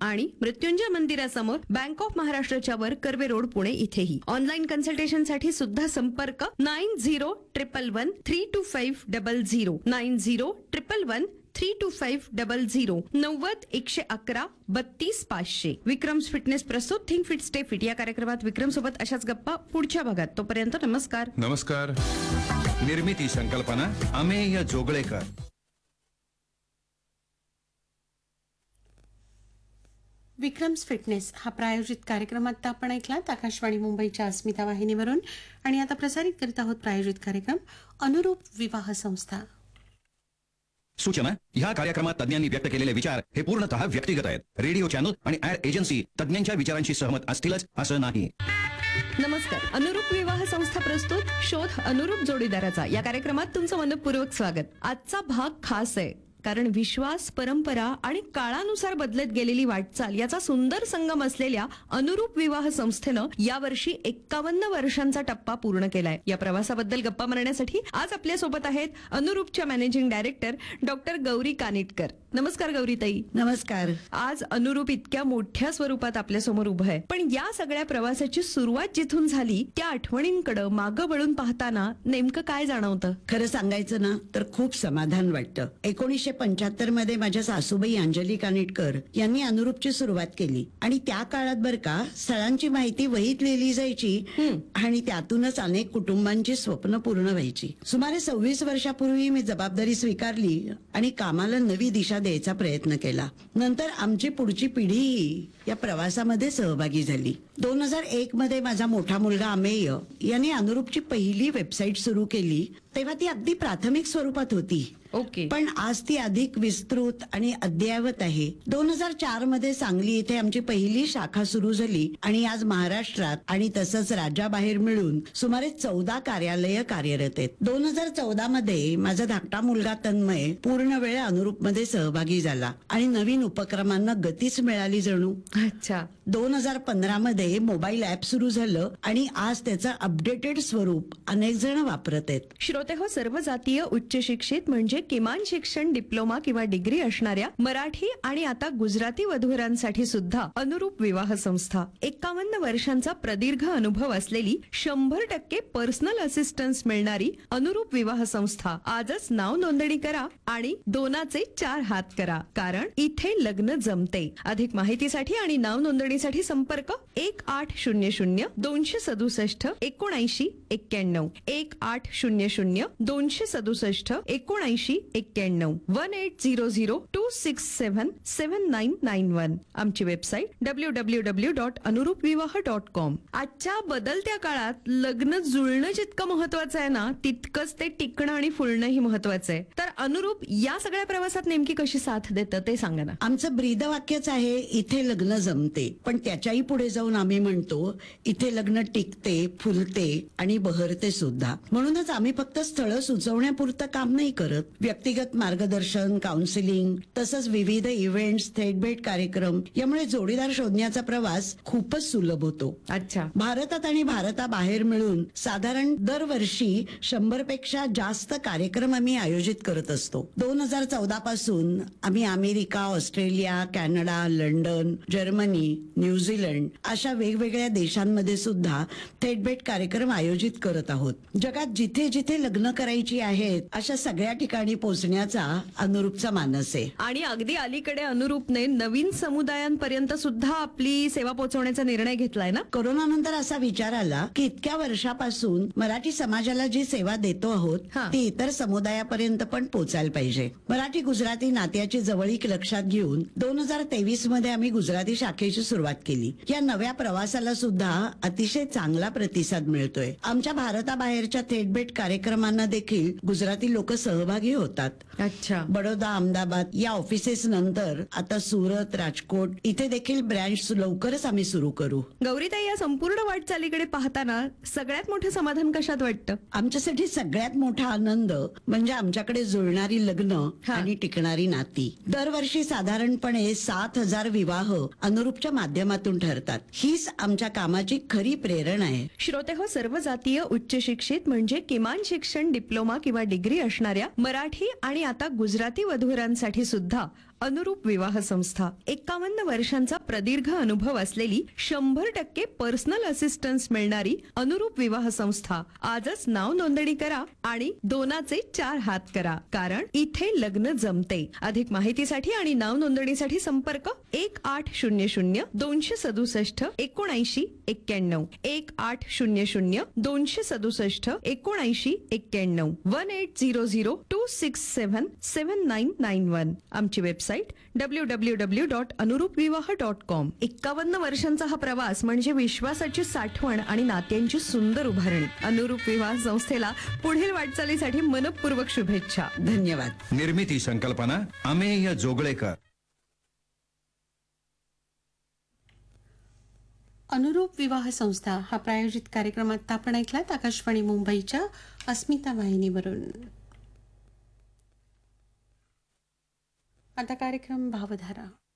आणि मृत्युंजय मंदिरासमोर bank of महाराष्ट्राच्या वर कर्वे रोड पुणे इथेही. ऑनलाईन कन्सल्टेशनसाठी सुद्धा संपर्क 9011132500 9011132500 90-111 32-500. विक्रम्स फिटनेस प्रस्तुत थिंक फिट स्टे फिट या कार्यक्रमात विक्रम सोबत अशाच गप्पा पुढच्या भागात. तोपर्यंत नमस्कार. नमस्कार. निर्मिती संकल्पना अमेय जोगळेकर. विक्रम्स फिटनेस हा प्रायोजित कार्यक्रम आता आपण ऐकलात आकाशवाणी मुंबईच्या अस्मिता वाहिनीवरून. आणि आता प्रसारित करीत आहोत प्रायोजित कार्यक्रम अनुरूप विवाह संस्था. सूचना: ह्या कार्यक्रमात तज्ञांनी व्यक्त केलेले विचार हे पूर्णतः व्यक्तिगत आहेत. रेडिओ चॅनल आणि ऍड एजन्सी तज्ञांच्या विचारांशी सहमत असतीलच असं नाही. नमस्कार. अनुरूप विवाह संस्था प्रस्तुत शोध अनुरूप जोडीदाराचा या कार्यक्रमात तुमचं मनपूर्वक स्वागत. आजचा भाग खास आहे कारण विश्वास, परंपरा आणि काळानुसार बदलत गेलेली वाटचाल याचा सुंदर संगम असलेल्या अनुरूप विवाह संस्थेनं यावर्षी 51 वर्षांचा टप्पा पूर्ण केलाय. या प्रवासाबद्दल गप्पा मारण्यासाठी आज आपल्या सोबत आहेत अनुरूपच्या managing director doctor Gauri Kanitkar. नमस्कार गौरीताई. नमस्कार. आज अनुरूप इतक्या मोठ्या स्वरूपात आपल्या समोर उभं आहे, पण या सगळ्या प्रवासाची सुरुवात जिथून झाली त्या आठवणींकडे मागं वळून पाहताना नेमकं काय जाणवतं? खरं सांगायचं ना तर खूप समाधान वाटतं. 1975 मध्ये माझ्या सासूबाई अंजली कानिटकर यांनी अनुरूपची सुरुवात केली आणि त्या काळात बर का स्थळांची माहिती वहीत लिहिली जायची आणि त्यातूनच अनेक कुटुंबांची स्वप्न पूर्ण व्हायची. सुमारे 26 वर्षापूर्वी मी जबाबदारी स्वीकारली आणि कामाला नवी दिशा द्यायचा प्रयत्न केला. नंतर आमची पुढची पिढीही या प्रवासामध्ये सहभागी झाली. 2001 मध्ये माझा मोठा मुलगा अमेय याने अनुरूपची पहिली वेबसाईट सुरू केली. तेव्हा ती अगदी प्राथमिक स्वरूपात होती. ओके. पण आज ती अधिक विस्तृत आणि अद्ययावत आहे. 2004 मध्ये सांगली इथे आमची पहिली शाखा सुरू झाली आणि आज महाराष्ट्रात आणि तसंच राज्याबाहेर मिळून सुमारे 14 कार्यालय कार्यरत आहेत. 2014 मध्ये माझा धाकटा मुलगा तन्मय पूर्ण वेळ अनुरूप मध्ये सहभागी झाला आणि नवीन उपक्रमांना गतीच मिळाली जणू. अच्छा. 2015 मध्ये मोबाईल ऍप सुरू झालं आणि आज त्याचं अपडेटेड स्वरूप अनेक जण वापरत आहेत. श्रोतेहो, सर्व जातीय उच्च शिक्षित म्हणजे किमान शिक्षण डिप्लोमा किंवा डिग्री असणाऱ्या मराठी आणि आता गुजराती वधूवरांसाठी सुद्धा अनुरूप विवाह संस्था. 51 वर्षांचा प्रदीर्घ अनुभव असलेली 100% पर्सनल असिस्टन्स मिळणारी अनुरूप विवाह संस्था. आजच नाव नोंदणी करा आणि दोनाचे 4 हात करा, कारण इथे लग्न जमते. अधिक माहितीसाठी आणि नाव नोंदणीसाठी संपर्क 1800-267-7991 1800-267-7991 1800-267-7991. आमची वेबसाईट www.anurupvivaha.com. आजच्या बदलत्या काळात लग्न जुळणं जितकं महत्वाचं आहे ना तितकंच ते टिकणं आणि फुलणंही महत्वाचं आहे. तर अनुरूप या सगळ्या प्रवासात नेमकी कशी साथ देतं ते सांगा ना. आमचं ब्रीदवाक्यच आहे इथे लग्न जमते, पण त्याच्याही पुढे जाऊन आम्ही म्हणतो इथे लग्न टिकते, फुलते आणि बहरते सुद्धा. म्हणूनच आम्ही फक्त स्थळं सुचवण्यापुरतं काम नाही करत. व्यक्तिगत मार्गदर्शन, काउन्सिलिंग तसंच विविध इव्हेंट्स, थेट भेट कार्यक्रम यामुळे जोडीदार शोधण्याचा प्रवास खूपच सुलभ होतो. अच्छा. भारतात आणि भारताबाहेर मिळून साधारण दरवर्षी 100 पेक्षा जास्त कार्यक्रम आम्ही आयोजित करत असतो. 2014 पासून आम्ही America, Australia, Canada, London, Germany, New Zealand अशा वेगवेगळ्या देशांमध्ये सुद्धा थेट भेट कार्यक्रम आयोजित करत आहोत. जगात जिथे जिथे लग्न करायची आहेत अशा सगळ्या ठिकाणी पोहोचण्याचा अनुरूपचा मानस आहे. आणि अगदी अलीकडे अनुरूपने नवीन समुदायांपर्यंत सुद्धा आपली सेवा पोहोचवण्याचा निर्णय घेतलाय ना. कोरोना नंतर असा विचार आला की इतक्या वर्षापासून मराठी समाजाला जी सेवा देतो आहोत ती इतर समुदायापर्यंत पण पोहोचायला पाहिजे. मराठी गुजराती नात्याची जवळीक लक्षात घेऊन 2023 मध्ये आम्ही गुजराती शाखेची सुरुवात केली. या नव्या प्रवासाला सुद्धा अतिशय चांगला प्रतिसाद मिळतोय. आमच्या भारताबाहेरच्या थेट भेट कार्यक्रमांना देखील गुजराती लोक सहभागी होतात. अच्छा. बडोदा, अहमदाबाद या ऑफिसेस नंतर आता सुरत, राजकोट इथे देखील ब्रँच लवकरच आम्ही सुरू करू. गौरीताई, या संपूर्ण वाटचालीकडे पाहताना सगळ्यात मोठं समाधान कशात वाटतं? आमच्यासाठी सगळ्यात मोठा आनंद म्हणजे आमच्याकडे जुळणारी लग्न आणि टिकणारी नाती. दरवर्षी साधारणपणे 7,000 विवाह अनुरूपच्या माध्यमातून ठरतात. हीच आमच्या कामाची खरी प्रेरणा आहे. श्रोतेहो, सर्व जातीय उच्च शिक्षित म्हणजे किमान शिक्षण डिप्लोमा किंवा डिग्री असणाऱ्या मराठी आणि आता गुजराती वधूवरांसाठी सुद्धा अनुरूप विवाह संस्था 51 वर्षांचा प्रदीर्घ अनुभव असलेली 100% पर्सनल असिस्टन्स मिळणारी अनुरूप विवाह संस्था. आजच नाव नोंदणी करा आणि 2चे 4 हात करा, कारण इथे लग्न जमते. अधिक माहितीसाठी आणि नाव नोंदणीसाठी संपर्क 1800 267 79 91 1800 267 79 91 1800 267 7991. आमची वेबसाईट www.anurupvivaha.com. 51 वर्षांचा हा प्रवास म्हणजे विश्वासाची साठवण आणि नात्यांची सुंदर उभारणी. अनुरूप विवाह संस्थेला पुढील वाटचालीसाठी मनपूर्वक शुभेच्छा. धन्यवाद. निर्मिती संकल्पना अमेय जोगळेकर. अनुरूप विवाह संस्था हा प्रायोजित कार्यक्रम आता आपण ऐकलात आकाशवाणी मुंबईच्या अस्मिता वाहिनीवरून. आता कार्यक्रम भावधारा.